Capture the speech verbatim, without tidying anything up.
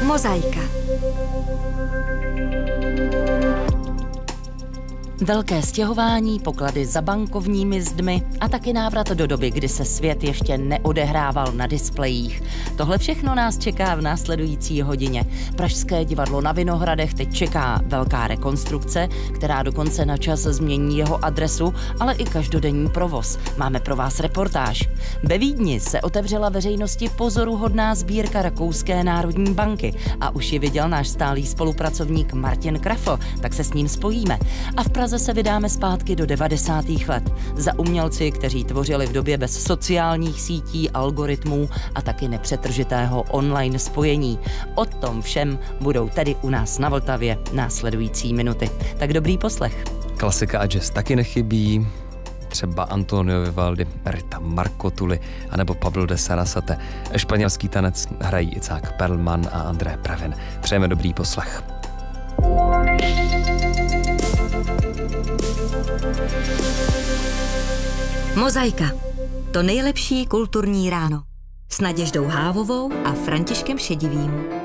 Mozaika. Velké stěhování, poklady za bankovními zdmi a taky návrat do doby, kdy se svět ještě neodehrával na displejích. Tohle všechno nás čeká v následující hodině. Pražské divadlo na Vinohradech teď čeká velká rekonstrukce, která dokonce na čas změní jeho adresu, ale i každodenní provoz. Máme pro vás reportáž. Ve Vídni se otevřela veřejnosti pozoruhodná sbírka Rakouské národní banky a už ji viděl náš stálý spolupracovník Martin Krafl, tak se s ním spojíme. A v Praze se vydáme zpátky do devadesátých let. Za umělci, kteří tvořili v době bez sociálních sítí, algoritmů a taky nepřetržitého online spojení. O tom všem budou tedy u nás na Vltavě následující minuty. Tak dobrý poslech. Klasika a jazz taky nechybí. Třeba Antonio Vivaldi, Rita Marcotuli anebo Pablo de Sarasate. Španělský tanec hrají Icák Perlman a André Previn. Přejeme dobrý poslech. Mozaika. To nejlepší kulturní ráno. S Naděždou Hávovou a Františkem Šedivým.